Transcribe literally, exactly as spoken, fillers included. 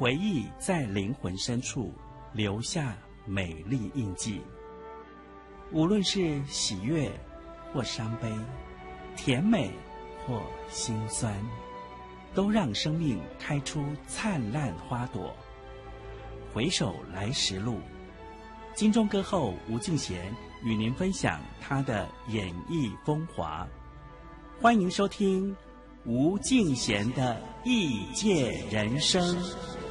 回忆在灵魂深处留下美丽印记。无论是喜悦或伤悲，甜美或心酸，都让生命开出灿烂花朵。回首来时路，金钟歌后吴敬贤与您分享他的演艺风华。欢迎收听吴敬贤的异界人生。